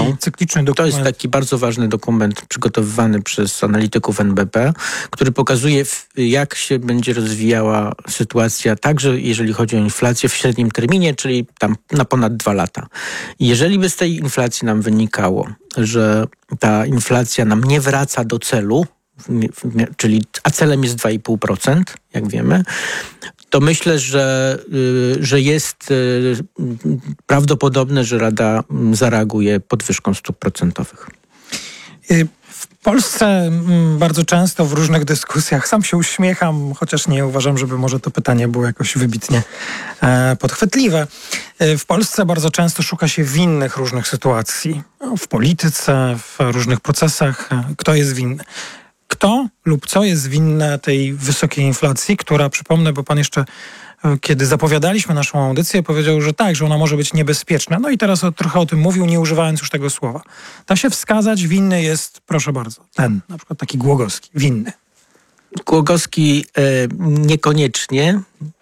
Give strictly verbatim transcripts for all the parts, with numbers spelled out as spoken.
taki cykliczny dokument. To jest taki bardzo ważny dokument przygotowywany przez analityków N B P, który pokazuje, jak się będzie rozwijała sytuacja, także jeżeli chodzi o inflację w średnim terminie, czyli tam na ponad dwa lata. Jeżeli by z tej inflacji nam wynikało, że ta inflacja nam nie wraca do celu, czyli a celem jest dwa i pół procent, jak wiemy, to myślę, że, że jest prawdopodobne, że Rada zareaguje podwyżką stóp procentowych. W Polsce bardzo często w różnych dyskusjach, sam się uśmiecham, chociaż nie uważam, żeby może to pytanie było jakoś wybitnie podchwytliwe. W Polsce bardzo często szuka się winnych różnych sytuacji. W polityce, w różnych procesach. Kto jest winny? Kto lub co jest winne tej wysokiej inflacji, która, przypomnę, bo pan jeszcze, kiedy zapowiadaliśmy naszą audycję, powiedział, że tak, że ona może być niebezpieczna. No i teraz o, trochę o tym mówił, nie używając już tego słowa. Da się wskazać, winny jest, proszę bardzo, ten, na przykład taki Głogowski, winny. Głogowski e, niekoniecznie.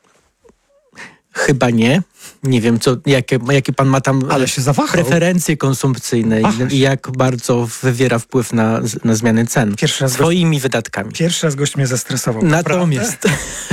Chyba nie. Nie wiem, co, jakie, jakie pan ma tam Ale się preferencje konsumpcyjne i jak bardzo wywiera wpływ na, na zmiany cen swoimi gość, wydatkami. Pierwszy raz gość mnie zestresował. Natomiast,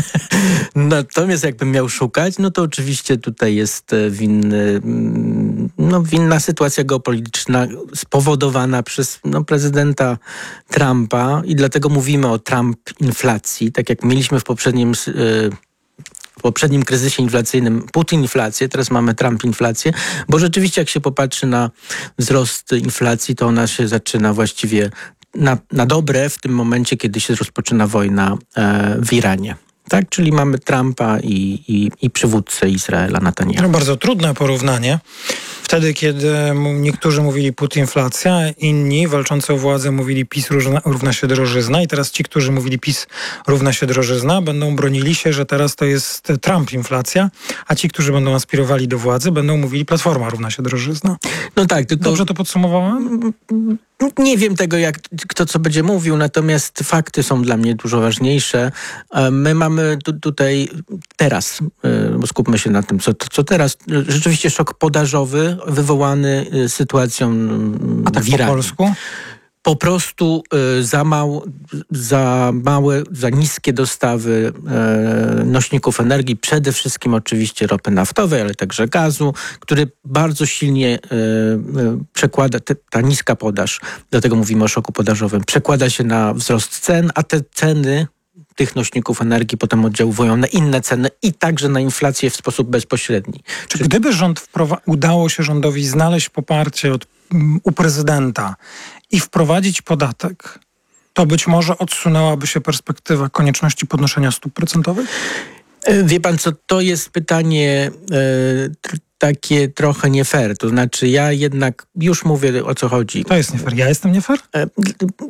natomiast jakbym miał szukać, no to oczywiście tutaj jest winny, no, winna sytuacja geopolityczna spowodowana przez no, prezydenta Trumpa i dlatego mówimy o Trump-inflacji, tak jak mieliśmy w poprzednim... Yy, w poprzednim kryzysie inflacyjnym Putin-inflację, teraz mamy Trump-inflację, bo rzeczywiście jak się popatrzy na wzrost inflacji, to ona się zaczyna właściwie na, na dobre w tym momencie, kiedy się rozpoczyna wojna e, w Iranie. Tak, czyli mamy Trumpa i, i, i przywódcę Izraela Netanyahu. No bardzo trudne porównanie. Wtedy, kiedy niektórzy mówili putinflacja, inni walczący o władzę mówili PiS równa, równa się drożyzna i teraz ci, którzy mówili PiS równa się drożyzna, będą bronili się, że teraz to jest Trump-inflacja, a ci, którzy będą aspirowali do władzy, będą mówili Platforma równa się drożyzna. No tak, tylko... Dobrze to podsumowałem? Nie wiem tego, jak kto co będzie mówił, natomiast fakty są dla mnie dużo ważniejsze. My mamy tu, tutaj teraz, bo skupmy się na tym, co, co teraz, rzeczywiście szok podażowy wywołany sytuacją A tak w Iranie. Po polsku? Po prostu y, za, mał, za małe, za niskie dostawy y, nośników energii, przede wszystkim oczywiście ropy naftowej, ale także gazu, który bardzo silnie y, y, przekłada, te, ta niska podaż, dlatego mówimy o szoku podażowym, przekłada się na wzrost cen, a te ceny tych nośników energii potem oddziałują na inne ceny i także na inflację w sposób bezpośredni. Czy gdyby rząd wprowa- udało się rządowi znaleźć poparcie od, um, u prezydenta i wprowadzić podatek, to być może odsunęłaby się perspektywa konieczności podnoszenia stóp procentowych? Wie pan co, to jest pytanie e, takie trochę nie fair. To znaczy ja jednak już mówię, o co chodzi. To jest nie fair. Ja jestem nie fair? E, e,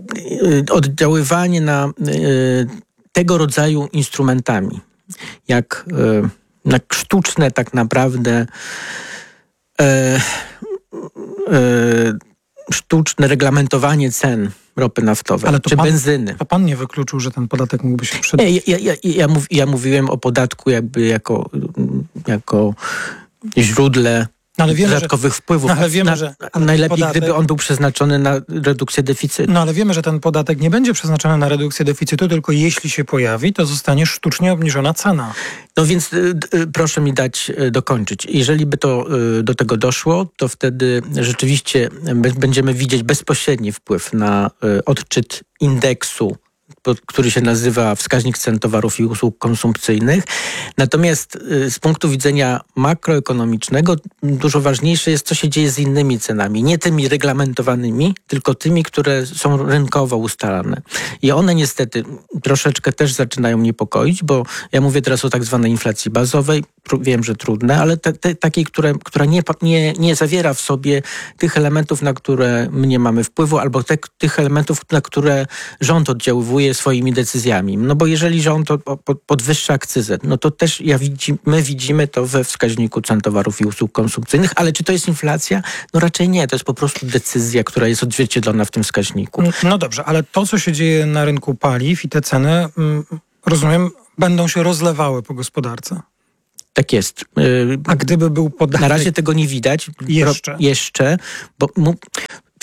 oddziaływanie na e, tego rodzaju instrumentami, jak, e, jak sztuczne tak naprawdę e, e, sztuczne reglamentowanie cen ropy naftowej czy pan, benzyny. To pan nie wykluczył, że ten podatek mógłby się przydać? Nie, ja, ja, ja, mów, ja mówiłem o podatku jakby jako, jako źródle no, ale wiemy, dodatkowych że, wpływów. No, ale wiemy, na, że najlepiej, podatek, gdyby on był przeznaczony na redukcję deficytu. No ale wiemy, że ten podatek nie będzie przeznaczony na redukcję deficytu, tylko jeśli się pojawi, to zostanie sztucznie obniżona cena. No więc y, y, proszę mi dać y, dokończyć. Jeżeli by to y, do tego doszło, to wtedy rzeczywiście b- będziemy widzieć bezpośredni wpływ na y, odczyt indeksu, który się nazywa wskaźnik cen towarów i usług konsumpcyjnych. Natomiast y, z punktu widzenia makroekonomicznego dużo ważniejsze jest, co się dzieje z innymi cenami. Nie tymi reglamentowanymi, tylko tymi, które są rynkowo ustalane. I one niestety troszeczkę też zaczynają niepokoić, bo ja mówię teraz o tak zwanej inflacji bazowej. Wiem, że trudne, ale te, te, takiej, które, która nie, nie, nie zawiera w sobie tych elementów, na które my nie mamy wpływu, albo te, tych elementów, na które rząd oddziaływuje swoimi decyzjami. No bo jeżeli rząd podwyższa akcyzę, no to też ja widzi, my widzimy to we wskaźniku cen towarów i usług konsumpcyjnych, ale czy to jest inflacja? No raczej nie. To jest po prostu decyzja, która jest odzwierciedlona w tym wskaźniku. No dobrze, ale to, co się dzieje na rynku paliw i te ceny, rozumiem, będą się rozlewały po gospodarce. Tak jest. A gdyby był podatek... Na razie tego nie widać. Jeszcze. Jeszcze, bo mu,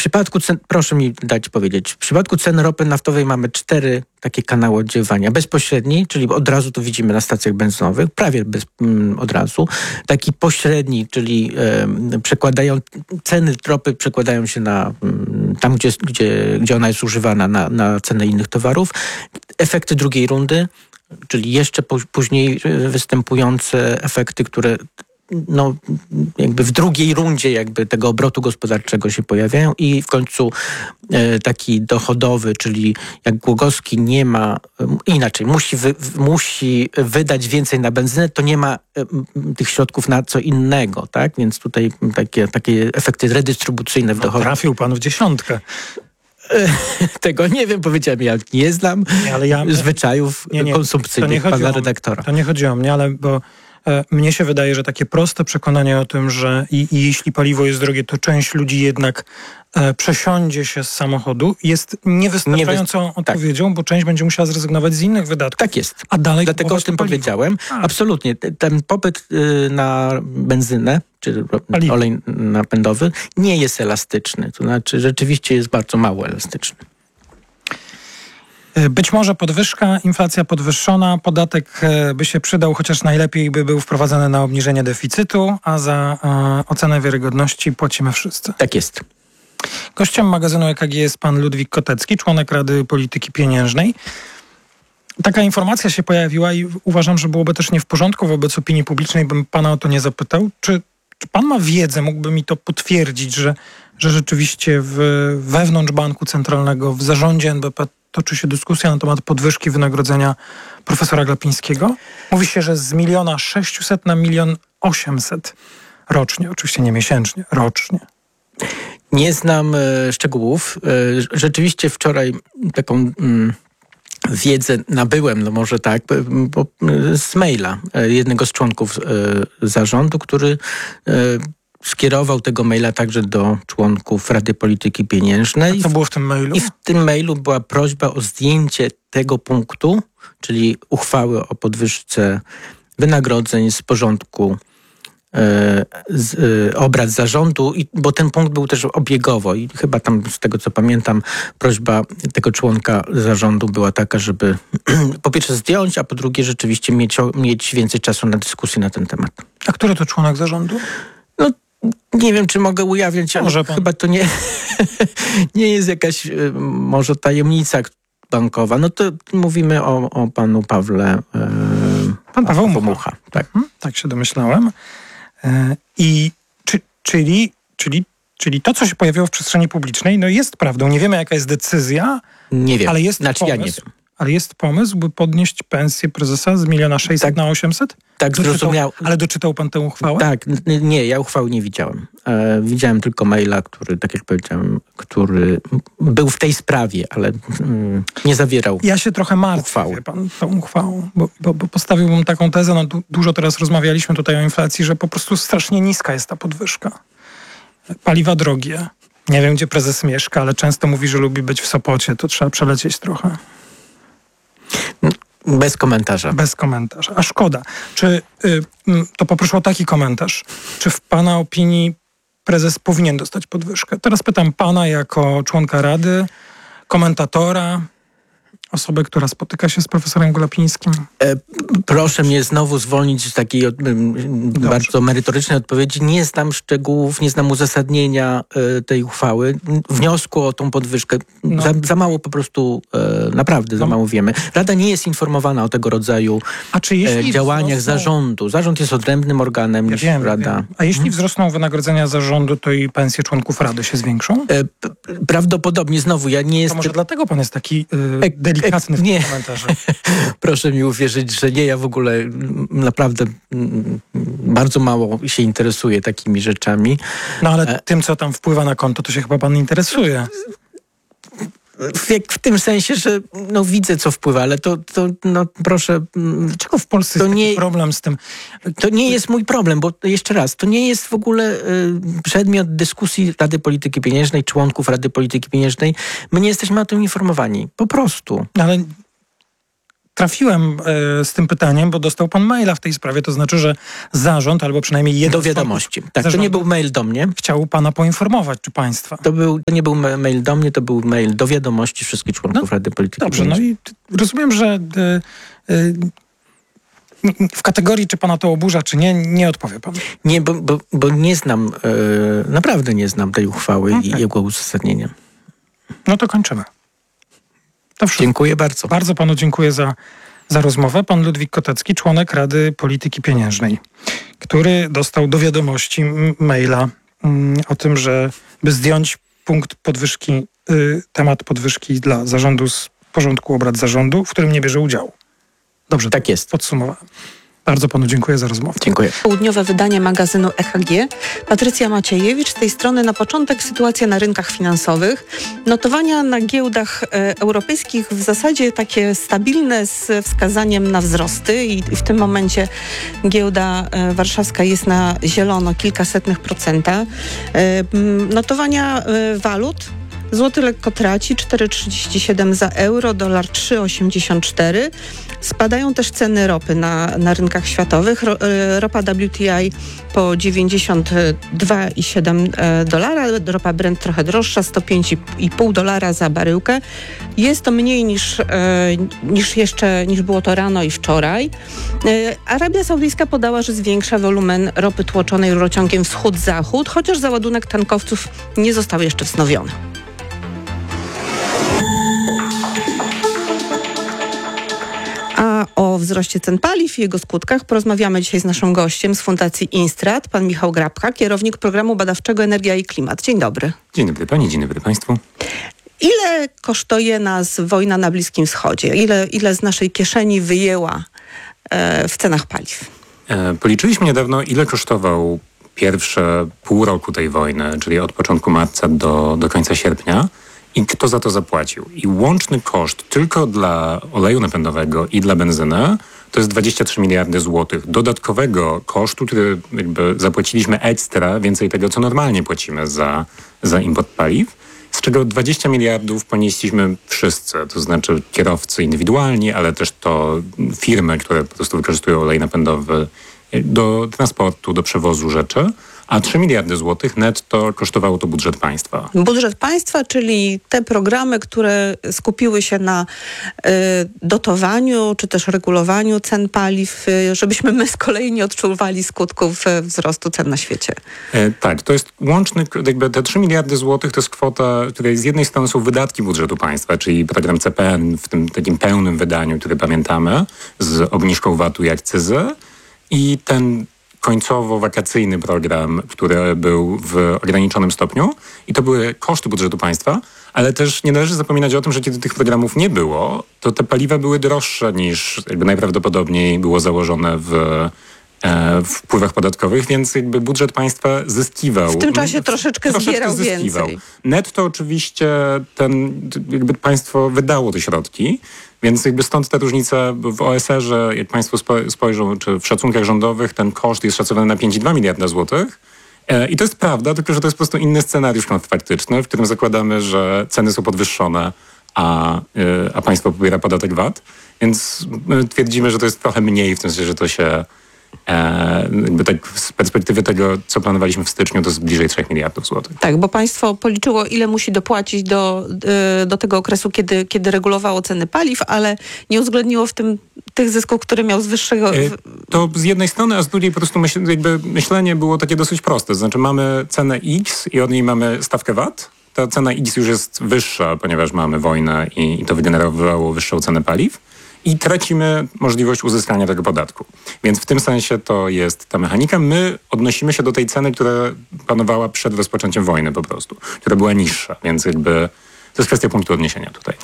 przypadku cen, proszę mi dać powiedzieć, w przypadku cen ropy naftowej mamy cztery takie kanały oddziaływania. Bezpośredni, czyli od razu to widzimy na stacjach benzynowych, prawie bez, mm, od razu. Taki pośredni, czyli e, przekładają, ceny ropy przekładają się na mm, tam, gdzie, gdzie, gdzie ona jest używana, na, na cenę innych towarów. Efekty drugiej rundy, czyli jeszcze po, później występujące efekty, które no, jakby w drugiej rundzie jakby tego obrotu gospodarczego się pojawiają i w końcu e, taki dochodowy, czyli jak Głogowski nie ma, e, inaczej, musi, wy, w, musi wydać więcej na benzynę, to nie ma e, tych środków na co innego, tak? Więc tutaj takie, takie efekty redystrybucyjne w No, dochodzie. trafił pan w dziesiątkę. Tego nie wiem, powiedziałem, ja nie znam Nie, ale ja, zwyczajów nie, nie, konsumpcyjnych to nie pana o, redaktora. To nie chodzi o mnie, ale bo e, mnie się wydaje, że takie proste przekonanie o tym, że i, i jeśli paliwo jest drogie, to część ludzi jednak e, przesiądzie się z samochodu, jest niewystarczającą Nie wy... odpowiedzią, tak. Bo część będzie musiała zrezygnować z innych wydatków. Tak jest. A dalej Dlatego o tym paliwo. powiedziałem. A. Absolutnie. Ten popyt y, na benzynę, czy Paliwo. olej napędowy, nie jest elastyczny. To znaczy rzeczywiście jest bardzo mało elastyczny. Być może podwyżka, inflacja podwyższona, podatek by się przydał, chociaż najlepiej by był wprowadzony na obniżenie deficytu, a za e, ocenę wiarygodności płacimy wszyscy. Tak jest. Gościem magazynu E K G jest pan Ludwik Kotecki, członek Rady Polityki Pieniężnej. Taka informacja się pojawiła i uważam, że byłoby też nie w porządku wobec opinii publicznej, bym pana o to nie zapytał. Czy, czy pan ma wiedzę, mógłby mi to potwierdzić, że, że rzeczywiście w, wewnątrz Banku Centralnego, w zarządzie N B P toczy się dyskusja na temat podwyżki wynagrodzenia profesora Glapińskiego? Mówi się, że z miliona sześciuset na milion osiemset rocznie, oczywiście nie miesięcznie, rocznie. Nie znam e, szczegółów. E, rzeczywiście wczoraj taką mm, wiedzę nabyłem, no może tak, bo, z maila e, jednego z członków e, zarządu, który e, skierował tego maila także do członków Rady Polityki Pieniężnej. A co było w tym mailu? I w tym mailu była prośba o zdjęcie tego punktu, czyli uchwały o podwyżce wynagrodzeń z porządku e, z, e, obrad zarządu, i, bo ten punkt był też obiegowo i chyba tam z tego co pamiętam prośba tego członka zarządu była taka, żeby po pierwsze zdjąć, a po drugie rzeczywiście mieć, mieć więcej czasu na dyskusję na ten temat. A który to członek zarządu? No, nie wiem, czy mogę ujawniać, ale Może pan. chyba to nie, nie jest jakaś y, może tajemnica bankowa. No to mówimy o, o panu Pawle y, Pan Paweł Mucha. Mucha. Tak. Hmm, tak się domyślałem. E, I czy, czyli, czyli, czyli to, co się pojawiło w przestrzeni publicznej, no jest prawdą. Nie wiemy, jaka jest decyzja, Nie wiem. ale jest znaczy pomysł, ja nie wiem. ale jest pomysł, by podnieść pensję prezesa z miliona sześćset Tak. na osiemset? Tak Doczytał, zrozumiał. ale doczytał pan tę uchwałę? Tak, n- nie, ja uchwały nie widziałem. E, widziałem tylko maila, który, tak jak powiedziałem, który był w tej sprawie, ale mm, nie zawierał. Ja się trochę martwię, Uchwały. wie pan, tą uchwałą, bo, bo, bo postawiłbym taką tezę, no du, dużo teraz rozmawialiśmy tutaj o inflacji, że po prostu strasznie niska jest ta podwyżka. Paliwa drogie. Nie wiem, gdzie prezes mieszka, ale często mówi, że lubi być w Sopocie. To trzeba przelecieć trochę. Bez komentarza. Bez komentarza. A szkoda. Czy, y, y, to poproszę o taki komentarz. Czy w pana opinii prezes powinien dostać podwyżkę? Teraz pytam pana jako członka Rady, komentatora, osobę, która spotyka się z profesorem Glapińskim. E, proszę mnie znowu zwolnić z takiej od, m, bardzo merytorycznej odpowiedzi. Nie znam szczegółów, nie znam uzasadnienia e, tej uchwały, wniosku o tą podwyżkę. No. Za, za mało po prostu, e, naprawdę za No. mało wiemy. Rada nie jest informowana o tego rodzaju A czy jeśli e, działaniach wzrosną- zarządu. Zarząd jest odrębnym organem Ja niż wiem, Rada. wiem. A jeśli wzrosną wynagrodzenia zarządu, to i pensje członków Rady się zwiększą? E, p- prawdopodobnie znowu, ja nie To jestem... może dlatego pan jest taki y, Ek- delikatny w nie. tym komentarzu. Proszę mi uwierzyć, że nie, ja w ogóle mm, naprawdę mm, bardzo mało się interesuję takimi rzeczami. No ale tym, co tam wpływa na konto, to się chyba pan interesuje. W, jak- w tym sensie, że no, widzę, co wpływa, ale to, to no, proszę, mm, Dlaczego w Polsce To jest taki nie- problem z tym? to nie jest mój problem, bo jeszcze raz, to nie jest w ogóle y, przedmiot dyskusji Rady Polityki Pieniężnej, członków Rady Polityki Pieniężnej. My nie jesteśmy o tym informowani. Po prostu. Ale trafiłem e, z tym pytaniem, bo dostał pan maila w tej sprawie, to znaczy, że zarząd, albo przynajmniej jeden Do wiadomości. Tak, to nie był mail do mnie. Chciał pana poinformować, czy państwa. To, był, to nie był mail do mnie, to był mail do wiadomości wszystkich członków no, Rady Polityki Dobrze, Pieniężnej. no i rozumiem, że e, e, w kategorii, czy pana to oburza, czy nie, nie odpowie pan. Nie, bo, bo, bo nie znam, e, naprawdę nie znam tej uchwały okay. i jego uzasadnienia. No to kończymy. To wszystko. Dziękuję bardzo. Bardzo panu dziękuję za, za rozmowę. Pan Ludwik Kotecki, członek Rady Polityki Pieniężnej, który dostał do wiadomości m- maila mm, o tym, że by zdjąć punkt podwyżki, y, temat podwyżki dla zarządu z porządku obrad zarządu, w którym nie bierze udziału. Dobrze, tak jest. Podsumowałem. Bardzo panu dziękuję za rozmowę. Dziękuję. Południowe wydanie magazynu E K G. Patrycja Maciejewicz. Z tej strony na początek sytuacja na rynkach finansowych. Notowania na giełdach e, europejskich w zasadzie takie stabilne z wskazaniem na wzrosty i, i w tym momencie giełda e, warszawska jest na zielono kilkasetnych procenta. E, m, notowania e, walut. Złoty lekko traci, cztery trzydzieści siedem za euro, dolar trzy osiemdziesiąt cztery. Spadają też ceny ropy na, na rynkach światowych. Ro, ropa W T I po dziewięćdziesiąt dwa i siedem dolara, ropa Brent trochę droższa, sto pięć i pół dolara za baryłkę. Jest to mniej niż, niż jeszcze, niż było to rano i wczoraj. Arabia Saudyjska podała, że zwiększa wolumen ropy tłoczonej rurociągiem wschód-zachód, chociaż załadunek tankowców nie został jeszcze wznowiony. A o wzroście cen paliw i jego skutkach porozmawiamy dzisiaj z naszym gościem z Fundacji Instrat, pan Michał Grabka, kierownik programu badawczego Energia i Klimat. Dzień dobry. Dzień dobry pani, dzień dobry państwu. Ile kosztuje nas wojna na Bliskim Wschodzie? Ile, ile z naszej kieszeni wyjęła e, w cenach paliw? E, policzyliśmy niedawno, ile kosztował pierwsze pół roku tej wojny, czyli od początku marca do, do końca sierpnia. I kto za to zapłacił? I łączny koszt tylko dla oleju napędowego i dla benzyny to jest dwadzieścia trzy miliardy złotych dodatkowego kosztu, który jakby zapłaciliśmy ekstra, więcej tego, co normalnie płacimy za, za import paliw, z czego dwadzieścia miliardów ponieśliśmy wszyscy, to znaczy kierowcy indywidualni, ale też to firmy, które po prostu wykorzystują olej napędowy do transportu, do przewozu rzeczy. A trzy miliardy złotych netto kosztowało to budżet państwa. Budżet państwa, czyli te programy, które skupiły się na y, dotowaniu, czy też regulowaniu cen paliw, y, żebyśmy my z kolei nie odczuwali skutków y, wzrostu cen na świecie. E, tak, to jest łączny, jakby te trzy miliardy złotych to jest kwota, której z jednej strony są wydatki budżetu państwa, czyli program C P N w tym takim pełnym wydaniu, który pamiętamy, z obniżką V A T-u i akcyzy, i ten końcowo-wakacyjny program, który był w ograniczonym stopniu, i to były koszty budżetu państwa, ale też nie należy zapominać o tym, że kiedy tych programów nie było, to te paliwa były droższe niż jakby najprawdopodobniej było założone w, e, w wpływach podatkowych, więc jakby budżet państwa zyskiwał. W tym czasie troszeczkę, troszeczkę zbierał zyskiwał. więcej. Netto oczywiście ten, jakby państwo wydało te środki, więc jakby stąd ta różnica w O S R-ze, jak państwo spojrzą, czy w szacunkach rządowych, ten koszt jest szacowany na pięć i dwa miliarda złotych. E, I to jest prawda, tylko że to jest po prostu inny scenariusz kontrfaktyczny, w którym zakładamy, że ceny są podwyższone, a, y, a państwo pobiera podatek V A T. Więc my twierdzimy, że to jest trochę mniej, w tym sensie, że to się E, jakby tak z perspektywy tego, co planowaliśmy w styczniu, to jest bliżej trzech miliardów złotych. Tak, bo państwo policzyło, ile musi dopłacić do, do tego okresu, kiedy, kiedy regulowało ceny paliw, ale nie uwzględniło w tym tych zysków, które miał z wyższego... E, to z jednej strony, a z drugiej po prostu myśl, jakby myślenie było takie dosyć proste. To znaczy mamy cenę X i od niej mamy stawkę V A T. Ta cena X już jest wyższa, ponieważ mamy wojnę i, i to wygenerowało wyższą cenę paliw. I tracimy możliwość uzyskania tego podatku. Więc w tym sensie to jest ta mechanika. My odnosimy się do tej ceny, która panowała przed rozpoczęciem wojny po prostu, która była niższa, więc jakby to jest kwestia punktu odniesienia tutaj.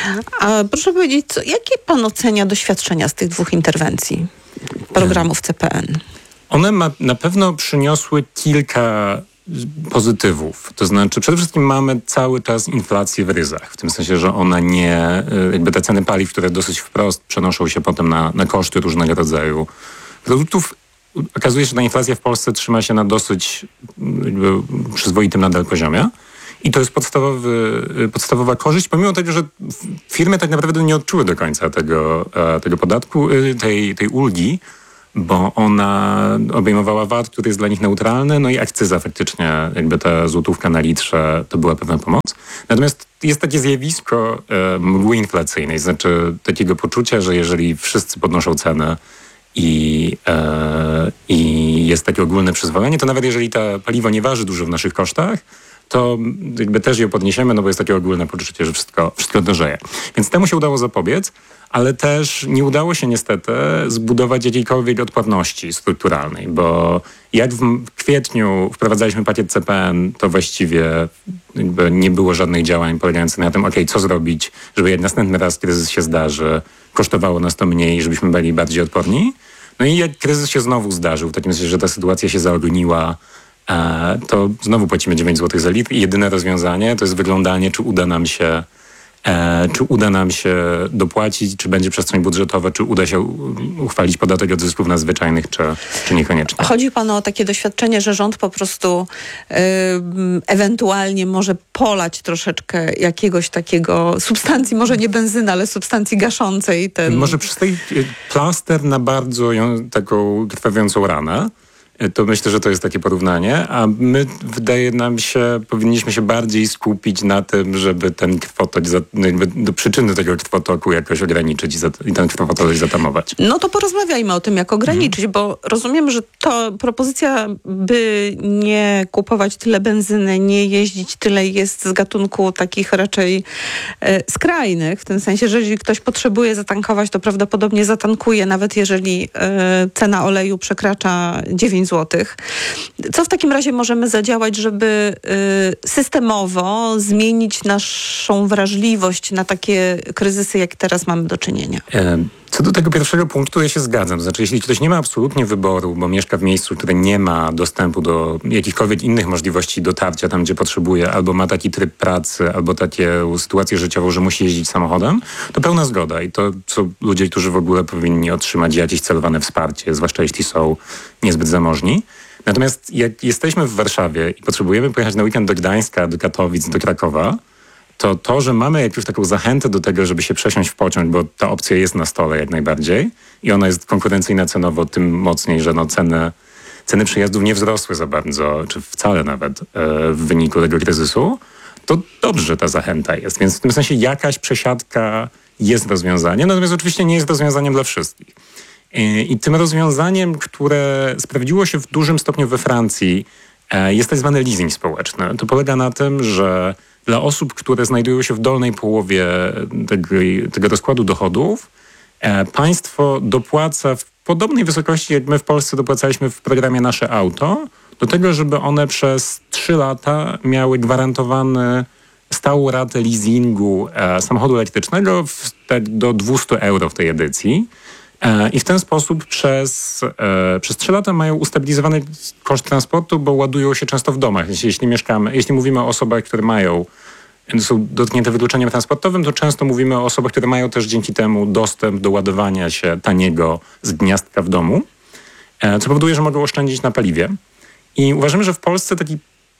A proszę powiedzieć, co, jakie pan ocenia doświadczenia z tych dwóch interwencji programów C P N? One ma, na pewno przyniosły kilka pozytywów. To znaczy przede wszystkim mamy cały czas inflację w ryzach. W tym sensie, że ona nie, jakby te ceny paliw, które dosyć wprost przenoszą się potem na, na koszty różnego rodzaju produktów. Okazuje się, że ta inflacja w Polsce trzyma się na dosyć jakby przyzwoitym nadal poziomie. I to jest podstawowy, podstawowa korzyść, pomimo tego, że firmy tak naprawdę nie odczuły do końca tego, tego podatku, tej, tej ulgi, bo ona obejmowała V A T, który jest dla nich neutralny, no i akcyza faktycznie, jakby ta złotówka na litrze, to była pewna pomoc. Natomiast jest takie zjawisko e, mgły inflacyjnej, znaczy takiego poczucia, że jeżeli wszyscy podnoszą ceny i, e, i jest takie ogólne przyzwolenie, to nawet jeżeli ta paliwo nie waży dużo w naszych kosztach, to jakby też je podniesiemy, no bo jest takie ogólne poczucie, że wszystko, wszystko drożeje. Więc temu się udało zapobiec, ale też nie udało się niestety zbudować jakiejkolwiek odporności strukturalnej, bo jak w kwietniu wprowadzaliśmy pakiet C P N, to właściwie jakby nie było żadnych działań polegających na tym, okej, co zrobić, żeby jak następny raz kryzys się zdarzy, kosztowało nas to mniej, żebyśmy byli bardziej odporni. No i jak kryzys się znowu zdarzył, w takim sensie, że ta sytuacja się zaogniła, to znowu płacimy dziewięć złotych za litr i jedyne rozwiązanie to jest wyglądanie, czy uda nam się E, czy uda nam się dopłacić, czy będzie przestrzeń budżetowa, czy uda się uchwalić podatek od zysków nadzwyczajnych, czy, czy niekoniecznie. Chodzi panu o takie doświadczenie, że rząd po prostu y, ewentualnie może polać troszeczkę jakiegoś takiego substancji, może nie benzyny, ale substancji gaszącej. Ten... Może przystoi plaster na bardzo ją, taką krwawiącą ranę. To myślę, że to jest takie porównanie, a my, wydaje nam się, powinniśmy się bardziej skupić na tym, żeby ten krwotok, jakby do przyczyny tego krwotoku jakoś ograniczyć i, za, i ten krwotok zatamować. No to porozmawiajmy o tym, jak ograniczyć, mhm. bo rozumiem, że to propozycja, by nie kupować tyle benzyny, nie jeździć tyle, jest z gatunku takich raczej e, skrajnych, w tym sensie, że jeżeli ktoś potrzebuje zatankować, to prawdopodobnie zatankuje, nawet jeżeli e, cena oleju przekracza dziewięć złotych. Co w takim razie możemy zadziałać, żeby y, systemowo zmienić naszą wrażliwość na takie kryzysy, jak teraz mamy do czynienia? Co do tego pierwszego punktu, ja się zgadzam. Znaczy, jeśli ktoś nie ma absolutnie wyboru, bo mieszka w miejscu, które nie ma dostępu do jakichkolwiek innych możliwości dotarcia tam, gdzie potrzebuje, albo ma taki tryb pracy, albo taką sytuację życiową, że musi jeździć samochodem, to pełna zgoda. I to, co ludzie, którzy w ogóle powinni otrzymać jakieś celowane wsparcie, zwłaszcza jeśli są niezbyt zamożni. Natomiast jak jesteśmy w Warszawie i potrzebujemy pojechać na weekend do Gdańska, do Katowic, do Krakowa, to to, że mamy jakąś taką zachętę do tego, żeby się przesiąść w pociąg, bo ta opcja jest na stole jak najbardziej i ona jest konkurencyjna cenowo, tym mocniej, że no ceny, ceny przejazdów nie wzrosły za bardzo, czy wcale nawet e, w wyniku tego kryzysu, to dobrze ta zachęta jest. Więc w tym sensie jakaś przesiadka jest rozwiązaniem, natomiast oczywiście nie jest rozwiązaniem dla wszystkich. I, i tym rozwiązaniem, które sprawdziło się w dużym stopniu we Francji, e, jest tak zwany leasing społeczny. To polega na tym, że dla osób, które znajdują się w dolnej połowie tego, tego rozkładu dochodów, e, państwo dopłaca w podobnej wysokości, jak my w Polsce dopłacaliśmy w programie Nasze Auto, do tego, żeby one przez trzy lata miały gwarantowany stałą ratę leasingu e, samochodu elektrycznego w, tak do dwieście euro w tej edycji. E, I w ten sposób przez, e, przez trzy lata mają ustabilizowany koszt transportu, bo ładują się często w domach. Jeśli, jeśli mieszkamy, jeśli mówimy o osobach, które mają, są dotknięte wykluczeniem transportowym, to często mówimy o osobach, które mają też dzięki temu dostęp do ładowania się taniego z gniazdka w domu, e, co powoduje, że mogą oszczędzić na paliwie. I uważamy, że w Polsce taki,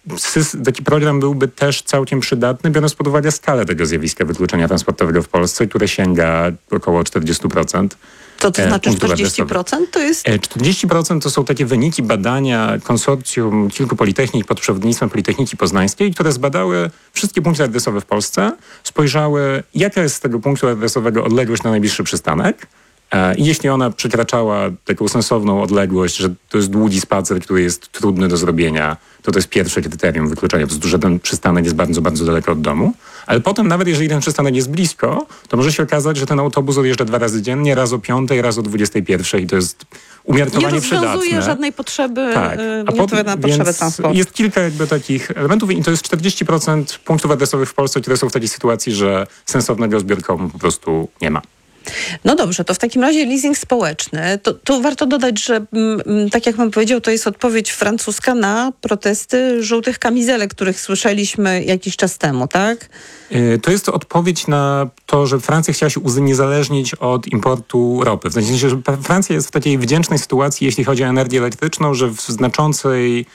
taki program byłby też całkiem przydatny, biorąc pod uwagę skalę tego zjawiska wykluczenia transportowego w Polsce, które sięga około czterdzieści procent. Co to znaczy czterdzieści procent? To jest... czterdzieści procent to są takie wyniki badania konsorcjum kilku politechnik pod przewodnictwem Politechniki Poznańskiej, które zbadały wszystkie punkty adresowe w Polsce, spojrzały, jaka jest z tego punktu adresowego odległość na najbliższy przystanek. I jeśli ona przekraczała taką sensowną odległość, że to jest długi spacer, który jest trudny do zrobienia, to to jest pierwsze kryterium wykluczenia, po prostu, że ten przystanek jest bardzo, bardzo daleko od domu. Ale potem, nawet jeżeli ten przystanek jest blisko, to może się okazać, że ten autobus odjeżdża dwa razy dziennie, raz o piątej, raz o dwudziestej pierwszej i to jest umiarkowanie przydatne. Nie rozwiązuje żadnej potrzeby, tak. A nie odpowiada na potrzeby transportu. Jest kilka jakby takich elementów i to jest czterdzieści procent punktów adresowych w Polsce, które są w takiej sytuacji, że sensownego zbiorkomu po prostu nie ma. No dobrze, to w takim razie leasing społeczny. To, to warto dodać, że m, tak jak pan powiedział, to jest odpowiedź francuska na protesty żółtych kamizelek, których słyszeliśmy jakiś czas temu, tak? To jest odpowiedź na to, że Francja chciała się uniezależnić od importu ropy. W sensie, że Francja jest w takiej wdzięcznej sytuacji, jeśli chodzi o energię elektryczną, że w znaczącej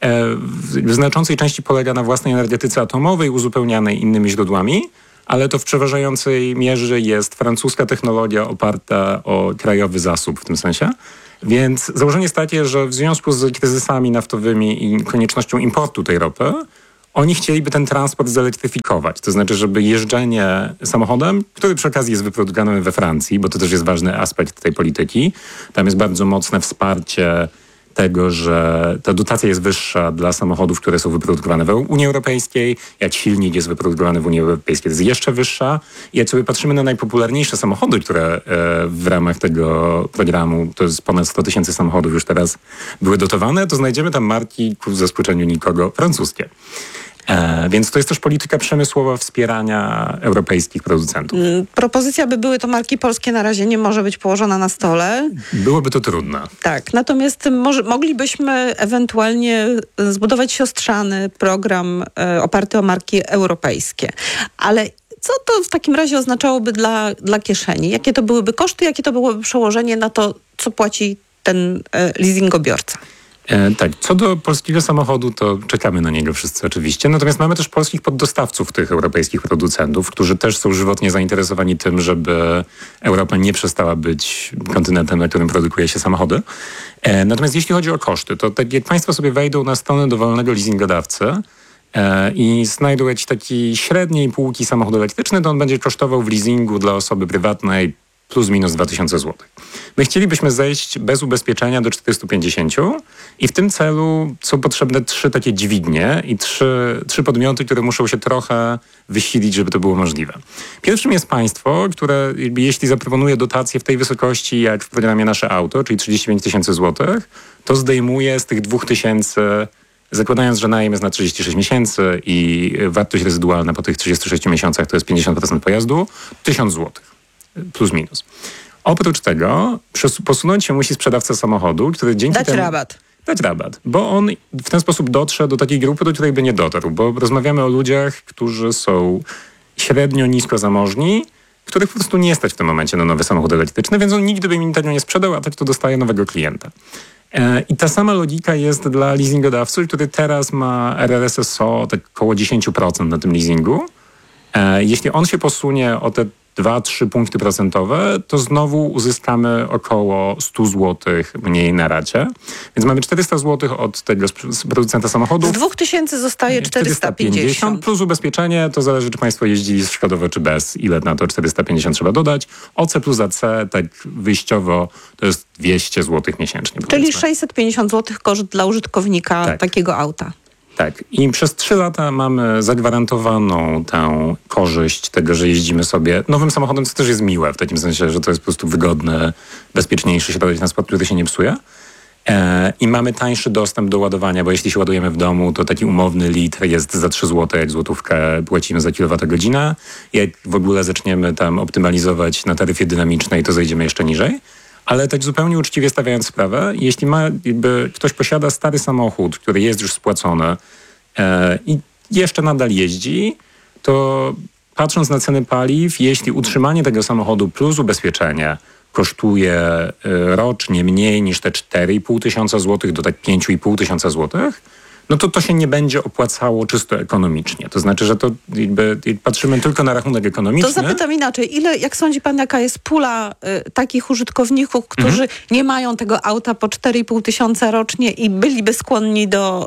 w znaczącej części polega na własnej energetyce atomowej uzupełnianej innymi źródłami, ale to w przeważającej mierze jest francuska technologia oparta o krajowy zasób w tym sensie. Więc założenie jest takie, że w związku z kryzysami naftowymi i koniecznością importu tej ropy, oni chcieliby ten transport zelektryfikować. To znaczy, żeby jeżdżenie samochodem, który przy okazji jest wyprodukowany we Francji, bo to też jest ważny aspekt tej polityki. Tam jest bardzo mocne wsparcie tego, że ta dotacja jest wyższa dla samochodów, które są wyprodukowane w Unii Europejskiej. Jak silnik jest wyprodukowany w Unii Europejskiej, to jest jeszcze wyższa. I jak sobie patrzymy na najpopularniejsze samochody, które e, w ramach tego programu, to jest ponad sto tysięcy samochodów już teraz były dotowane, to znajdziemy tam marki ku zaskoczeniu nikogo francuskie. E, więc to jest też polityka przemysłowa wspierania europejskich producentów. Propozycja, by były to marki polskie, na razie nie może być położona na stole. Byłoby to trudne. Tak, natomiast może, moglibyśmy ewentualnie zbudować siostrzany program e, oparty o marki europejskie. Ale co to w takim razie oznaczałoby dla, dla kieszeni? Jakie to byłyby koszty, jakie to byłoby przełożenie na to, co płaci ten e, leasingobiorca? E, tak, co do polskiego samochodu, to czekamy na niego wszyscy oczywiście. Natomiast mamy też polskich poddostawców tych europejskich producentów, którzy też są żywotnie zainteresowani tym, żeby Europa nie przestała być kontynentem, na którym produkuje się samochody. E, natomiast jeśli chodzi o koszty, to tak jak Państwo sobie wejdą na stronę dowolnego leasingodawcy e, i znajdą jakiś taki średniej półki samochód elektryczny, to on będzie kosztował w leasingu dla osoby prywatnej plus minus dwa tysiące złotych. My chcielibyśmy zejść bez ubezpieczenia do czterysta pięćdziesiąt i w tym celu są potrzebne trzy takie dźwignie i trzy, trzy podmioty, które muszą się trochę wysilić, żeby to było możliwe. Pierwszym jest państwo, które jeśli zaproponuje dotację w tej wysokości jak w programie Nasze Auto, czyli trzydzieści pięć tysięcy złotych, to zdejmuje z tych dwóch tysięcy, zakładając, że najem jest na trzydzieści sześć miesięcy i wartość rezydualna po tych trzydziestu sześciu miesiącach to jest pięćdziesiąt procent pojazdu, tysiąc złotych. Plus minus. Oprócz tego posunąć się musi sprzedawca samochodu, który dzięki Dać temu... rabat. Dać rabat. Bo on w ten sposób dotrze do takiej grupy, do której by nie dotarł. Bo rozmawiamy o ludziach, którzy są średnio nisko zamożni, których po prostu nie stać w tym momencie na nowy samochód elektryczny, więc on nigdy by im tego nie sprzedał, a tak to dostaje nowego klienta. I ta sama logika jest dla leasingodawcy, który teraz ma R R S S O tak około dziesięć procent na tym leasingu. Jeśli on się posunie o te dwa trzy punkty procentowe, to znowu uzyskamy około sto złotych mniej na racie. Więc mamy czterysta złotych od tego producenta samochodu. Z dwóch tysięcy zostaje czterysta pięćdziesiąt. Plus ubezpieczenie, to zależy, czy państwo jeździli szkodowo, czy bez. Ile na to czterysta pięćdziesiąt trzeba dodać. O C plus A C, tak wyjściowo, to jest dwieście złotych miesięcznie. Czyli powiedzmy. sześćset pięćdziesiąt złotych koszt dla użytkownika tak. takiego auta. Tak. I przez trzy lata mamy zagwarantowaną tę korzyść tego, że jeździmy sobie nowym samochodem, co też jest miłe, w takim sensie, że to jest po prostu wygodne, bezpieczniejsze środowisko transportu, który się nie psuje. E, I mamy tańszy dostęp do ładowania, bo jeśli się ładujemy w domu, to taki umowny litr jest za trzy złote, jak złotówkę płacimy za kilowatogodzinę. Jak w ogóle zaczniemy tam optymalizować na taryfie dynamicznej, to zejdziemy jeszcze niżej. Ale tak zupełnie uczciwie stawiając sprawę, jeśli ma, jakby ktoś posiada stary samochód, który jest już spłacony e, i jeszcze nadal jeździ, to patrząc na ceny paliw, jeśli utrzymanie tego samochodu plus ubezpieczenie kosztuje e, rocznie mniej niż te cztery i pół tysiąca złotych do tak pięć i pół tysiąca złotych, no to to się nie będzie opłacało czysto ekonomicznie. To znaczy, że to jakby patrzymy tylko na rachunek ekonomiczny. To zapytam inaczej. Ile, jak sądzi pan, jaka jest pula y, takich użytkowników, którzy mhm. nie mają tego auta po cztery i pół tysiąca rocznie i byliby skłonni do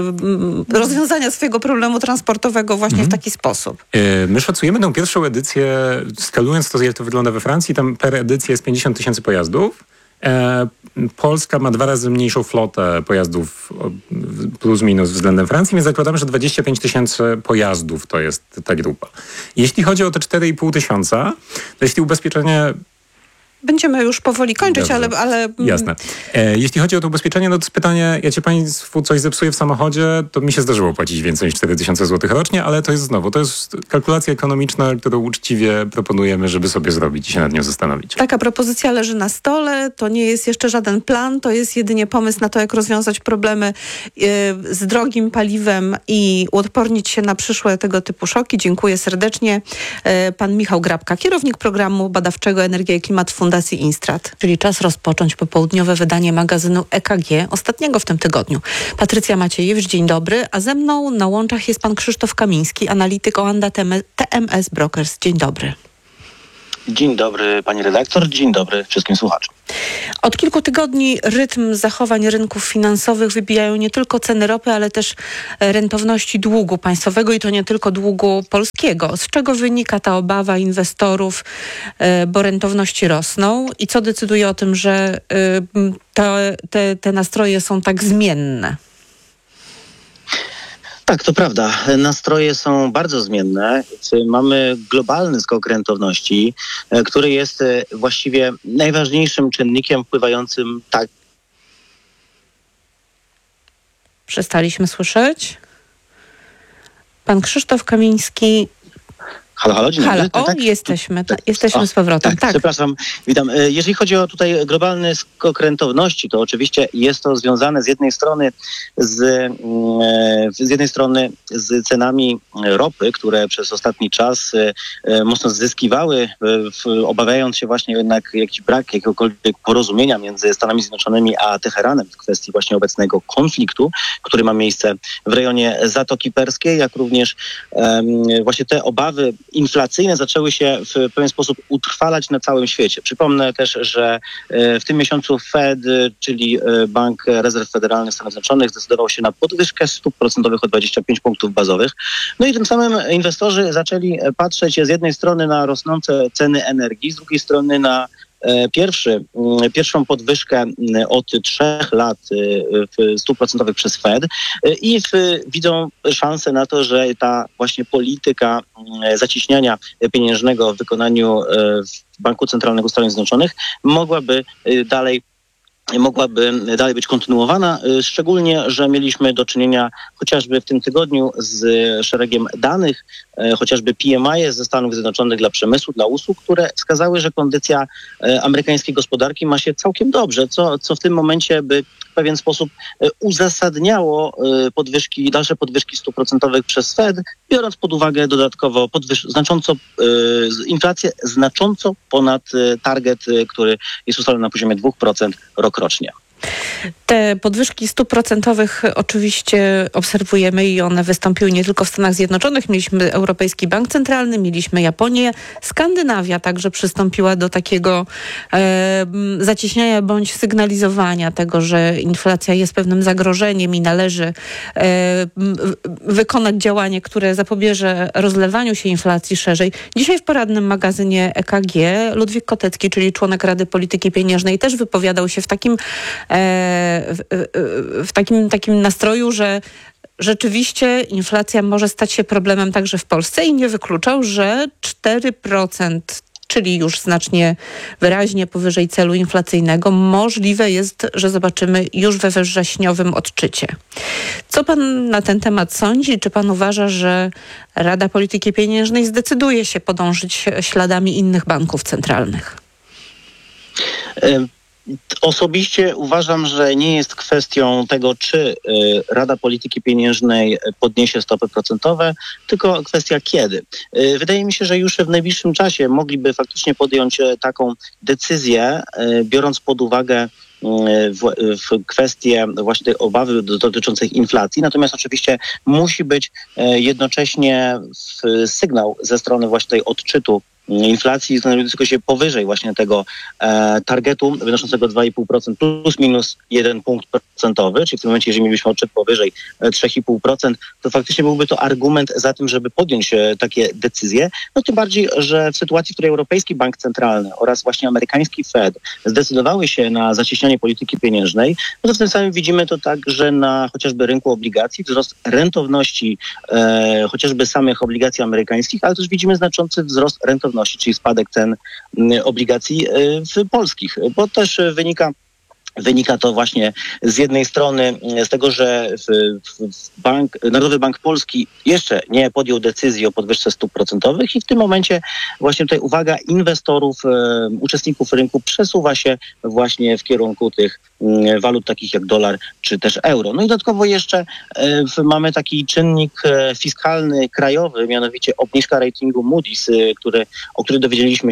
y, rozwiązania swojego problemu transportowego właśnie mhm. w taki sposób? Yy, my szacujemy tę pierwszą edycję, skalując to, jak to wygląda we Francji, tam per edycji jest pięćdziesiąt tysięcy pojazdów. E, Polska ma dwa razy mniejszą flotę pojazdów plus minus względem Francji, więc zakładamy, że dwadzieścia pięć tysięcy pojazdów to jest ta grupa. Jeśli chodzi o te cztery i pół tysiąca, to jeśli ubezpieczenie... Będziemy już powoli kończyć, ale, ale... Jasne. E, jeśli chodzi o to ubezpieczenie, no to jest pytanie, ja cię państwu coś zepsuję w samochodzie, to mi się zdarzyło płacić więcej niż cztery tysiące złotych rocznie, ale to jest znowu, to jest kalkulacja ekonomiczna, którą uczciwie proponujemy, żeby sobie zrobić i się nad nią zastanowić. Taka propozycja leży na stole, to nie jest jeszcze żaden plan, to jest jedynie pomysł na to, jak rozwiązać problemy y, z drogim paliwem i uodpornić się na przyszłe tego typu szoki. Dziękuję serdecznie. Y, pan Michał Grabka, kierownik programu badawczego Energia i Klimat Fundacji Fundacji Instrat, czyli czas rozpocząć popołudniowe wydanie magazynu E K G, ostatniego w tym tygodniu. Patrycja Maciejewicz, dzień dobry, a ze mną na łączach jest pan Krzysztof Kamiński, analityk Oanda T M S Brokers. Dzień dobry. Dzień dobry pani redaktor, dzień dobry wszystkim słuchaczom. Od kilku tygodni rytm zachowań rynków finansowych wybijają nie tylko ceny ropy, ale też rentowności długu państwowego i to nie tylko długu polskiego. Z czego wynika ta obawa inwestorów, bo rentowności rosną i co decyduje o tym, że te, te, te nastroje są tak zmienne? Tak, to prawda. Nastroje są bardzo zmienne. Mamy globalny skok rentowności, który jest właściwie najważniejszym czynnikiem wpływającym tak. Przestaliśmy słyszeć. Pan Krzysztof Kamiński. Halo, halo, dzień Halo, dobry. o, tak, jesteśmy, tak, jesteśmy o, z powrotem. Tak, tak, przepraszam, witam. Jeżeli chodzi o tutaj globalny skok rentowności, to oczywiście jest to związane z jednej strony z, z jednej strony z cenami ropy, które przez ostatni czas mocno zyskiwały, obawiając się właśnie jednak jakiś brak jakiegokolwiek porozumienia między Stanami Zjednoczonymi a Teheranem w kwestii właśnie obecnego konfliktu, który ma miejsce w rejonie Zatoki Perskiej, jak również um, właśnie te obawy inflacyjne zaczęły się w pewien sposób utrwalać na całym świecie. Przypomnę też, że w tym miesiącu Fed, czyli Bank Rezerw Federalnych Stanów Zjednoczonych, zdecydował się na podwyżkę stóp procentowych o dwadzieścia pięć punktów bazowych. No i tym samym inwestorzy zaczęli patrzeć z jednej strony na rosnące ceny energii, z drugiej strony na Pierwszy, pierwszą podwyżkę od trzech lat stóp procentowych przez Fed i w, widzą szansę na to, że ta właśnie polityka zacieśniania pieniężnego w wykonaniu Banku Centralnego Stanów Zjednoczonych mogłaby dalej mogłaby dalej być kontynuowana, szczególnie, że mieliśmy do czynienia chociażby w tym tygodniu z szeregiem danych, chociażby P M I ze Stanów Zjednoczonych dla przemysłu, dla usług, które wskazały, że kondycja amerykańskiej gospodarki ma się całkiem dobrze, co, co w tym momencie by w pewien sposób uzasadniało podwyżki, dalsze podwyżki stóp procentowych przez Fed, biorąc pod uwagę dodatkowo podwyż- znacząco, inflację znacząco ponad target, który jest ustalony na poziomie dwa procent rokrocznie. Te podwyżki stóp procentowych oczywiście obserwujemy i one wystąpiły nie tylko w Stanach Zjednoczonych. Mieliśmy Europejski Bank Centralny, mieliśmy Japonię. Skandynawia także przystąpiła do takiego e, zacieśniania bądź sygnalizowania tego, że inflacja jest pewnym zagrożeniem i należy e, wykonać działanie, które zapobierze rozlewaniu się inflacji szerzej. Dzisiaj w porannym magazynie E K G Ludwik Kotecki, czyli członek Rady Polityki Pieniężnej, też wypowiadał się w takim W, w, w takim, takim nastroju, że rzeczywiście inflacja może stać się problemem także w Polsce i nie wykluczał, że cztery procent, czyli już znacznie wyraźnie powyżej celu inflacyjnego, możliwe jest, że zobaczymy już we wrześniowym odczycie. Co pan na ten temat sądzi? Czy pan uważa, że Rada Polityki Pieniężnej zdecyduje się podążyć śladami innych banków centralnych? Y- Osobiście uważam, że nie jest kwestią tego, czy Rada Polityki Pieniężnej podniesie stopy procentowe, tylko kwestia kiedy. Wydaje mi się, że już w najbliższym czasie mogliby faktycznie podjąć taką decyzję, biorąc pod uwagę w, w kwestie właśnie tej obawy dotyczących inflacji. Natomiast oczywiście musi być jednocześnie sygnał ze strony właśnie tej odczytu inflacji znajdującego się powyżej właśnie tego e, targetu wynoszącego dwa i pół procent plus minus jeden punkt procentowy, czyli w tym momencie, jeżeli mielibyśmy odczyt powyżej trzy i pół procent, to faktycznie byłby to argument za tym, żeby podjąć e, takie decyzje. No tym bardziej, że w sytuacji, w której Europejski Bank Centralny oraz właśnie amerykański Fed zdecydowały się na zacieśnianie polityki pieniężnej, no to w tym samym widzimy to także na chociażby rynku obligacji, wzrost rentowności e, chociażby samych obligacji amerykańskich, ale też widzimy znaczący wzrost rentowności, czyli spadek cen obligacji polskich, bo też wynika Wynika to właśnie z jednej strony z tego, że bank, Narodowy Bank Polski jeszcze nie podjął decyzji o podwyżce stóp procentowych i w tym momencie właśnie tutaj uwaga inwestorów, uczestników rynku przesuwa się właśnie w kierunku tych walut takich jak dolar czy też euro. No i dodatkowo jeszcze mamy taki czynnik fiskalny krajowy, mianowicie obniżka ratingu Moody's, który, o którym dowiedzieliśmy się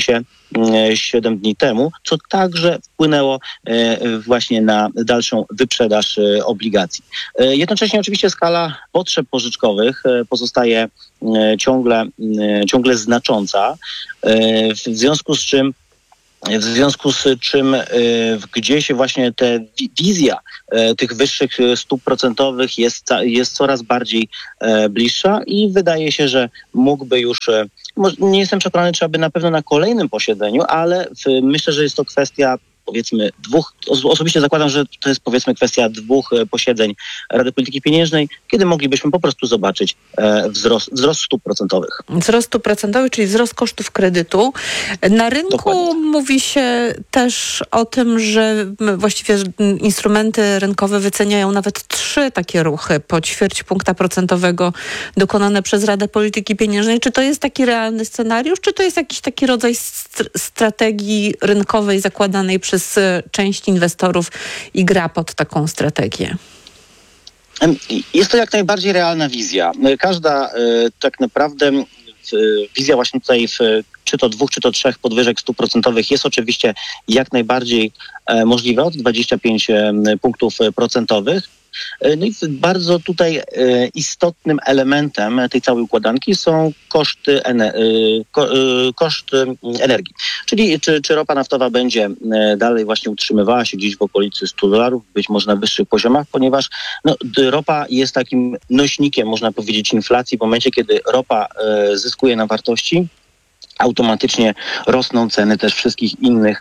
siedem dni temu, co także wpłynęło właśnie na dalszą wyprzedaż obligacji. Jednocześnie oczywiście skala potrzeb pożyczkowych pozostaje ciągle, ciągle znacząca, w związku z czym W związku z czym gdzie się właśnie ta wizja tych wyższych stóp procentowych jest, jest coraz bardziej bliższa i wydaje się, że mógłby już, nie jestem przekonany, czy aby na pewno na kolejnym posiedzeniu, ale myślę, że jest to kwestia powiedzmy dwóch, osobiście zakładam, że to jest powiedzmy kwestia dwóch posiedzeń Rady Polityki Pieniężnej, kiedy moglibyśmy po prostu zobaczyć e, wzrost, wzrost stóp procentowych. Wzrost stóp procentowych, czyli wzrost kosztów kredytu. Na rynku Dokładnie. Mówi się też o tym, że właściwie instrumenty rynkowe wyceniają nawet trzy takie ruchy po ćwierć punkta procentowego dokonane przez Radę Polityki Pieniężnej. Czy to jest taki realny scenariusz, czy to jest jakiś taki rodzaj st- strategii rynkowej zakładanej przez część inwestorów i gra pod taką strategię? Jest to jak najbardziej realna wizja. Każda tak naprawdę wizja właśnie tutaj w czy to dwóch, czy to trzech podwyżek stóp procentowych jest oczywiście jak najbardziej możliwa od dwudziestu pięciu punktów procentowych. No i bardzo tutaj istotnym elementem tej całej układanki są koszty, koszty energii. Czyli czy, czy ropa naftowa będzie dalej właśnie utrzymywała się gdzieś w okolicy stu dolarów, być może na wyższych poziomach, ponieważ no, ropa jest takim nośnikiem, można powiedzieć, inflacji. W momencie, kiedy ropa zyskuje na wartości, automatycznie rosną ceny też wszystkich innych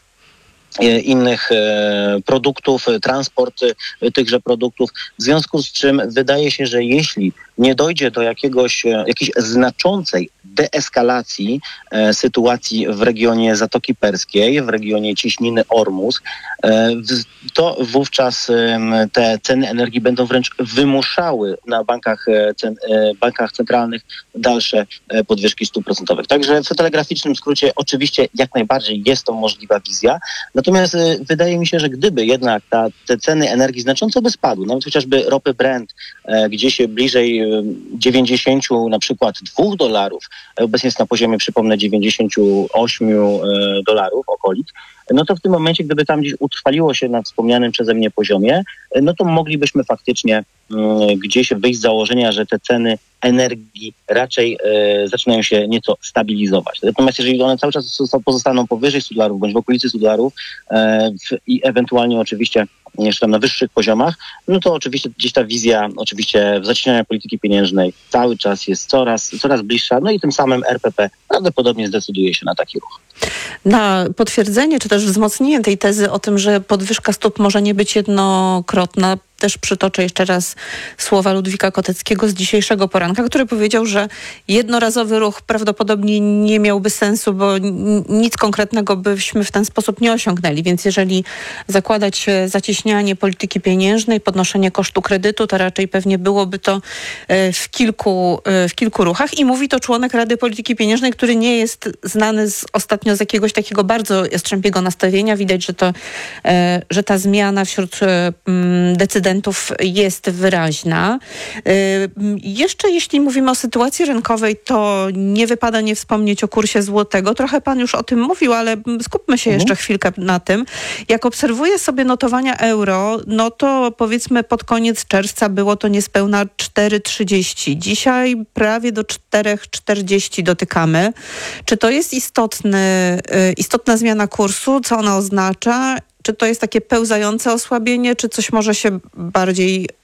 innych e, produktów, transport tychże produktów, w związku z czym wydaje się, że jeśli nie dojdzie do jakiegoś, jakiejś znaczącej deeskalacji e, sytuacji w regionie Zatoki Perskiej, w regionie Cieśniny Ormus, e, to wówczas e, te ceny energii będą wręcz wymuszały na bankach, cen, e, bankach centralnych dalsze e, podwyżki stóp procentowych. Także w telegraficznym skrócie oczywiście jak najbardziej jest to możliwa wizja. Natomiast y, wydaje mi się, że gdyby jednak ta, te ceny energii znacząco by spadły, nawet chociażby ropy Brent e, gdzieś bliżej y, dziewięćdziesięciu na przykład dwóch dolarów, obecnie jest na poziomie, przypomnę, dziewięćdziesięciu ośmiu y, dolarów okolic, no to w tym momencie, gdyby tam gdzieś utrwaliło się na wspomnianym przeze mnie poziomie, no to moglibyśmy faktycznie y, gdzieś wyjść z założenia, że te ceny energii raczej y, zaczynają się nieco stabilizować. Natomiast jeżeli one cały czas pozostaną powyżej stu dolarów bądź w okolicy stu dolarów y, i ewentualnie oczywiście jeszcze tam na wyższych poziomach, no to oczywiście gdzieś ta wizja oczywiście zacieśniania polityki pieniężnej cały czas jest coraz, coraz bliższa, no i tym samym R P P prawdopodobnie zdecyduje się na taki ruch. Na potwierdzenie, czy też wzmocnienie tej tezy o tym, że podwyżka stóp może nie być jednokrotna, też przytoczę jeszcze raz słowa Ludwika Koteckiego z dzisiejszego poranka, który powiedział, że jednorazowy ruch prawdopodobnie nie miałby sensu, bo nic konkretnego byśmy w ten sposób nie osiągnęli. Więc jeżeli zakładać zacieśnianie polityki pieniężnej, podnoszenie kosztu kredytu, to raczej pewnie byłoby to w kilku, w kilku ruchach. I mówi to członek Rady Polityki Pieniężnej, który nie jest znany z, ostatnio z jakiegoś takiego bardzo jastrzębiego nastawienia. Widać, że, to, że ta zmiana wśród decydentów jest wyraźna. Jeszcze jeśli mówimy o sytuacji rynkowej, to nie wypada nie wspomnieć o kursie złotego. Trochę pan już o tym mówił, ale skupmy się jeszcze chwilkę na tym. Jak obserwuję sobie notowania euro, no to powiedzmy pod koniec czerwca było to niespełna cztery trzydzieści. Dzisiaj prawie do cztery czterdzieści dotykamy. Czy to jest istotny, istotna zmiana kursu? Co ona oznacza? Czy to jest takie pełzające osłabienie, czy coś może się bardziej yy,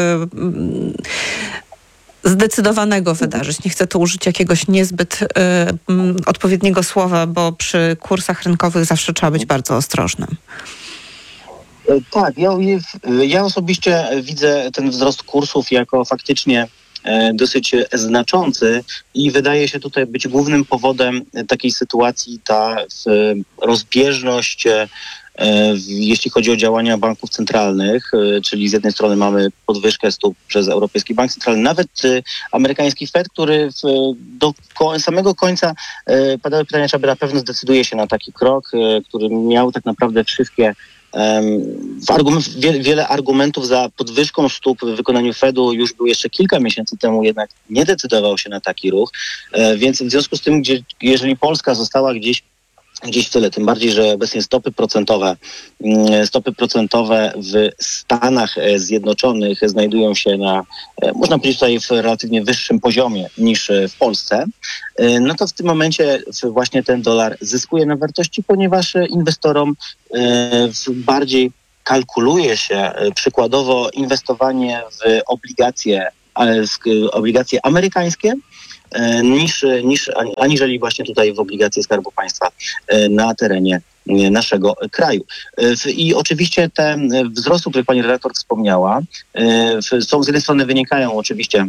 zdecydowanego wydarzyć? Nie chcę tu użyć jakiegoś niezbyt yy, odpowiedniego słowa, bo przy kursach rynkowych zawsze trzeba być bardzo ostrożnym. Tak, ja, ja osobiście widzę ten wzrost kursów jako faktycznie dosyć znaczący i wydaje się tutaj być głównym powodem takiej sytuacji ta rozbieżność, jeśli chodzi o działania banków centralnych, czyli z jednej strony mamy podwyżkę stóp przez Europejski Bank Centralny, nawet amerykański Fed, który do samego końca padały pytania, czy na pewno zdecyduje się na taki krok, który miał tak naprawdę wszystkie W argument, wie, wiele argumentów za podwyżką stóp w wykonaniu Fedu już był jeszcze kilka miesięcy temu, jednak nie decydował się na taki ruch, więc w związku z tym, gdzie, jeżeli Polska została gdzieś gdzieś w tyle, tym bardziej, że obecnie stopy procentowe, stopy procentowe w Stanach Zjednoczonych znajdują się na, można powiedzieć tutaj w relatywnie wyższym poziomie niż w Polsce, no to w tym momencie właśnie ten dolar zyskuje na wartości, ponieważ inwestorom bardziej kalkuluje się przykładowo inwestowanie w obligacje, w obligacje amerykańskie, niż, niż aniżeli właśnie tutaj w obligacje Skarbu Państwa na terenie naszego kraju. I oczywiście te wzrosty, które pani redaktor wspomniała, są z jednej strony wynikają oczywiście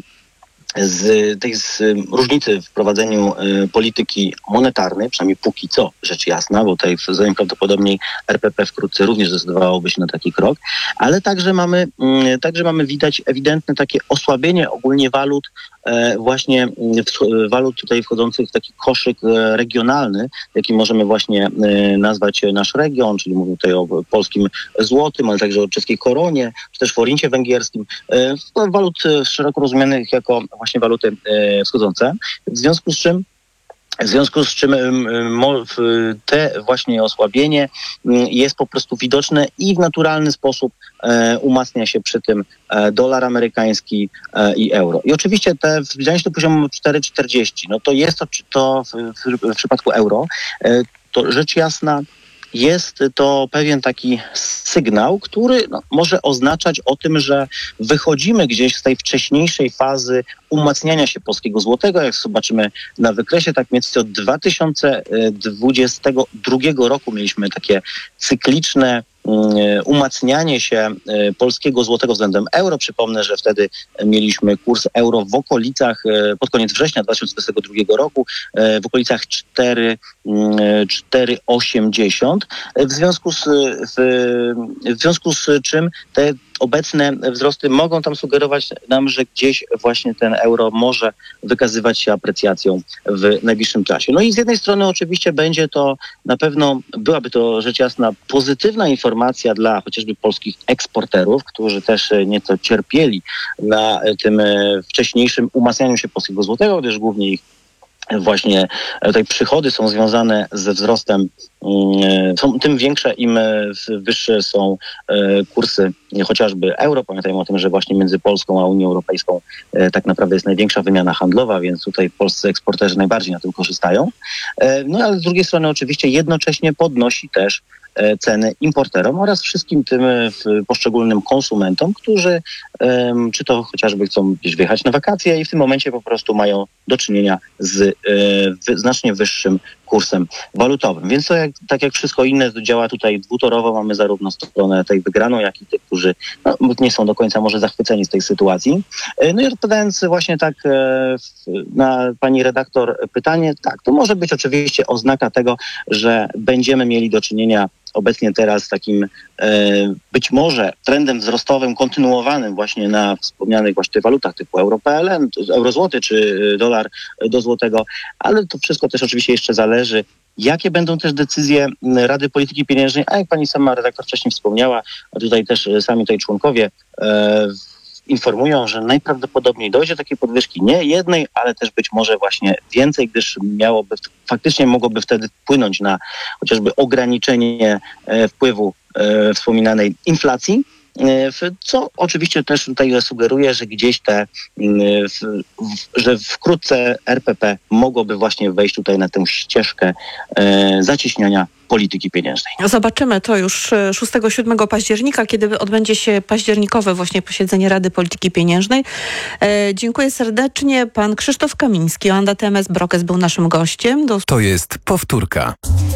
z tej z różnicy w prowadzeniu y, polityki monetarnej, przynajmniej póki co, rzecz jasna, bo tutaj najprawdopodobniej R P P wkrótce również zdecydowałoby się na taki krok, ale także mamy, y, także mamy widać ewidentne takie osłabienie ogólnie walut, y, właśnie y, walut tutaj wchodzących w taki koszyk y, regionalny, jaki możemy właśnie y, nazwać nasz region, czyli mówimy tutaj o polskim złotym, ale także o czeskiej koronie, czy też forincie węgierskim, y, walut y, szeroko rozumianych jako właśnie waluty e, wschodzące, w związku z czym w związku z czym te właśnie osłabienie jest po prostu widoczne i w naturalny sposób umacnia się przy tym dolar amerykański i euro. I oczywiście te zbliżanie się do poziomu cztery czterdzieści, no to jest to, to w, w, w przypadku euro, to rzecz jasna jest to pewien taki sygnał, który no, może oznaczać o tym, że wychodzimy gdzieś z tej wcześniejszej fazy umacniania się polskiego złotego. Jak zobaczymy na wykresie, tak mniej więcej od dwa tysiące dwudziestego drugiego roku mieliśmy takie cykliczne umacnianie się polskiego złotego względem euro. Przypomnę, że wtedy mieliśmy kurs euro w okolicach, pod koniec września dwa tysiące dwudziestego drugiego roku, w okolicach cztery osiemdziesiąt. W związku z, w, w związku z czym te obecne wzrosty mogą tam sugerować nam, że gdzieś właśnie ten euro może wykazywać się aprecjacją w najbliższym czasie. No i z jednej strony oczywiście będzie to na pewno, byłaby to rzecz jasna pozytywna informacja dla chociażby polskich eksporterów, którzy też nieco cierpieli na tym wcześniejszym umacnianiu się polskiego złotego, gdyż głównie ich właśnie tutaj przychody są związane ze wzrostem, są, tym większe, im wyższe są kursy chociażby euro. Pamiętajmy o tym, że właśnie między Polską a Unią Europejską tak naprawdę jest największa wymiana handlowa, więc tutaj polscy eksporterzy najbardziej na tym korzystają. No ale z drugiej strony oczywiście jednocześnie podnosi też ceny importerom oraz wszystkim tym poszczególnym konsumentom, którzy czy to chociażby chcą gdzieś wyjechać na wakacje i w tym momencie po prostu mają do czynienia z znacznie wyższym kursem walutowym. Więc to jak, tak jak wszystko inne działa tutaj dwutorowo, mamy zarówno stronę tej wygraną, jak i tych, którzy no, nie są do końca może zachwyceni z tej sytuacji. No i odpowiadając właśnie tak na pani redaktor pytanie, tak, to może być oczywiście oznaka tego, że będziemy mieli do czynienia obecnie teraz takim e, być może trendem wzrostowym kontynuowanym właśnie na wspomnianych właśnie walutach typu euro P L N, eurozłoty czy dolar do złotego, ale to wszystko też oczywiście jeszcze zależy, jakie będą też decyzje Rady Polityki Pieniężnej, a jak pani sama redaktor wcześniej wspomniała, a tutaj też sami tutaj członkowie e, informują, że najprawdopodobniej dojdzie do takiej podwyżki nie jednej, ale też być może właśnie więcej, gdyż miałoby, faktycznie mogłoby wtedy wpłynąć na chociażby ograniczenie e, wpływu e, wspominanej inflacji, e, co oczywiście też tutaj sugeruje, że gdzieś te, e, w, w, że wkrótce R P P mogłoby właśnie wejść tutaj na tę ścieżkę e, zacieśniania polityki pieniężnej. Zobaczymy to już szóstego siódmego października, kiedy odbędzie się październikowe właśnie posiedzenie Rady Polityki Pieniężnej. E, dziękuję serdecznie. Pan Krzysztof Kamiński, Oanda T M S Brokes był naszym gościem. Do... To jest powtórka.